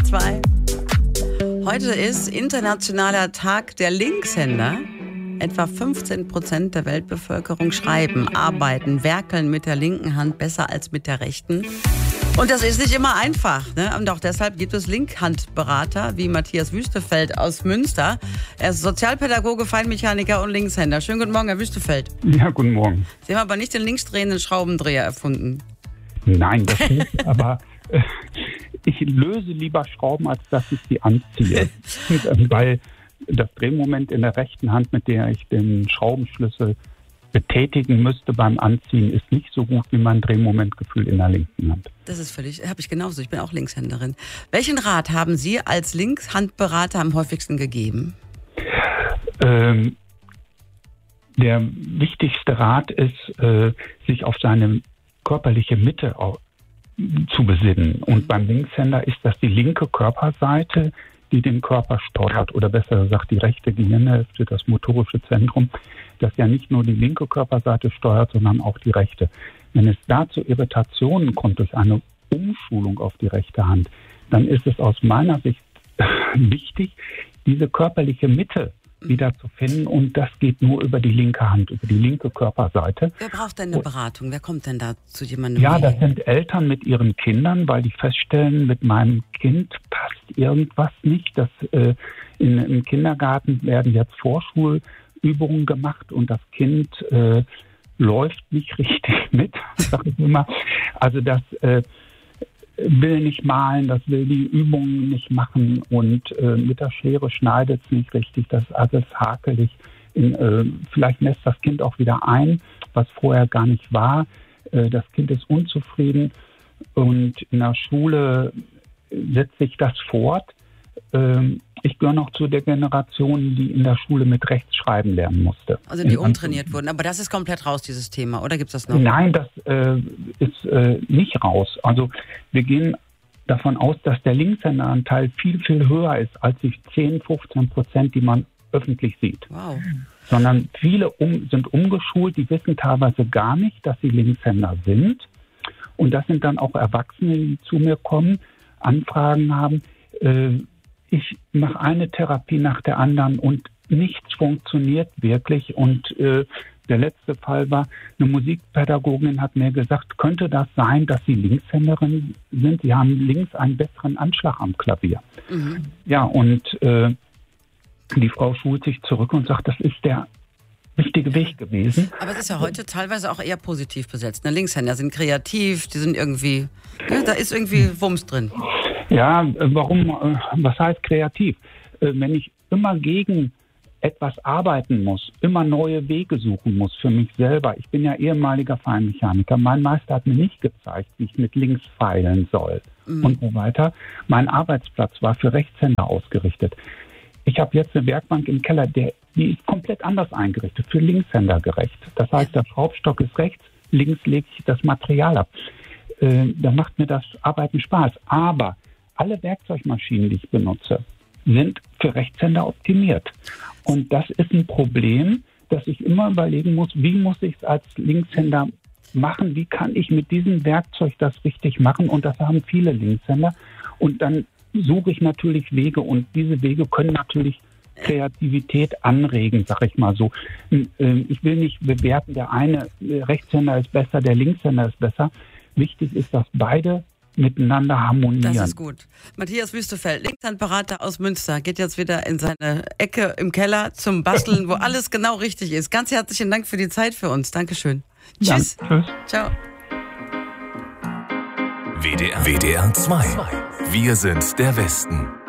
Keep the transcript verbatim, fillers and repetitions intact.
R zwei. Heute ist Internationaler Tag der Linkshänder. Etwa fünfzehn Prozent der Weltbevölkerung schreiben, arbeiten, werkeln mit der linken Hand besser als mit der rechten. Und das ist nicht immer einfach, ne? Und auch deshalb gibt es Linkhandberater wie Matthias Wüstefeld aus Münster. Er ist Sozialpädagoge, Feinmechaniker und Linkshänder. Schönen guten Morgen, Herr Wüstefeld. Ja, guten Morgen. Sie haben aber nicht den linksdrehenden Schraubendreher erfunden. Nein, das nicht, aber äh, ich löse lieber Schrauben, als dass ich sie anziehe. Weil das Drehmoment in der rechten Hand, mit der ich den Schraubenschlüssel betätigen müsste beim Anziehen, ist nicht so gut wie mein Drehmomentgefühl in der linken Hand. Das ist völlig, habe ich genauso. Ich bin auch Linkshänderin. Welchen Rat haben Sie als Linkshandberater am häufigsten gegeben? Ähm, der wichtigste Rat ist, äh, sich auf seine körperliche Mitte auch zu besinnen. Und beim Linkshänder ist das die linke Körperseite, die den Körper steuert, oder besser gesagt die rechte Gehirnhälfte, das motorische Zentrum, das ja nicht nur die linke Körperseite steuert, sondern auch die rechte. Wenn es da zu Irritationen kommt durch eine Umschulung auf die rechte Hand, dann ist es aus meiner Sicht wichtig, diese körperliche Mitte wieder zu finden, und das geht nur über die linke Hand, über die linke Körperseite. Wer braucht denn eine Beratung? Wer kommt denn da zu jemandem? Ja, das sind Eltern mit ihren Kindern, weil die feststellen, mit meinem Kind passt irgendwas nicht. Das, äh, in, im Kindergarten werden jetzt Vorschulübungen gemacht und das Kind äh, läuft nicht richtig mit, sag ich immer. Also das äh, will nicht malen, das will die Übungen nicht machen, und äh, mit der Schere schneidet es nicht richtig, das ist alles hakelig. In, äh, vielleicht lässt das Kind auch wieder ein, was vorher gar nicht war. Äh, das Kind ist unzufrieden, und in der Schule setzt sich das fort. Äh, ich gehöre noch zu der Generation, die in der Schule mit rechts schreiben lernen musste. Also die umtrainiert wurden. Aber das ist komplett raus, dieses Thema. Oder gibt es das noch? Nein, das äh, ist äh, nicht raus. Also wir gehen davon aus, dass der Linkshänderanteil viel, viel höher ist als die zehn, fünfzehn Prozent, die man öffentlich sieht. Wow. Sondern viele um, sind umgeschult, die wissen teilweise gar nicht, dass sie Linkshänder sind. Und das sind dann auch Erwachsene, die zu mir kommen, Anfragen haben. Äh, Ich mache eine Therapie nach der anderen und nichts funktioniert wirklich. Und äh, der letzte Fall war, eine Musikpädagogin hat mir gesagt, könnte das sein, dass Sie Linkshänderin sind? Sie haben links einen besseren Anschlag am Klavier. Mhm. Ja, und äh, die Frau schult sich zurück und sagt, das ist der richtige Weg gewesen. Aber es ist ja heute teilweise auch eher positiv besetzt. Ne? Linkshänder sind kreativ, die sind irgendwie, ja, da ist irgendwie Wumms drin. Ja, warum, was heißt kreativ? Wenn ich immer gegen etwas arbeiten muss, immer neue Wege suchen muss für mich selber. Ich bin ja ehemaliger Feinmechaniker. Mein Meister hat mir nicht gezeigt, wie ich mit links feilen soll mhm. und so weiter. Mein Arbeitsplatz war für Rechtshänder ausgerichtet. Ich habe jetzt eine Werkbank im Keller, der, die ist komplett anders eingerichtet, für Linkshänder gerecht. Das heißt, der Schraubstock ist rechts, links lege ich das Material ab. Äh, da macht mir das Arbeiten Spaß. Aber alle Werkzeugmaschinen, die ich benutze, sind für Rechtshänder optimiert. Und das ist ein Problem, dass ich immer überlegen muss, wie muss ich es als Linkshänder machen? Wie kann ich mit diesem Werkzeug das richtig machen? Und das haben viele Linkshänder. Und dann suche ich natürlich Wege. Und diese Wege können natürlich Kreativität anregen, sag ich mal so. Ich will nicht bewerten, der eine Rechtshänder ist besser, der Linkshänder ist besser. Wichtig ist, dass beide miteinander harmonieren. Das ist gut. Matthias Wüstefeld, Linkshandberater aus Münster, geht jetzt wieder in seine Ecke im Keller zum Basteln, wo alles genau richtig ist. Ganz herzlichen Dank für die Zeit für uns. Dankeschön. Tschüss. Ja, tschüss. Ciao. W D R, W D R zwei. Wir sind der Westen.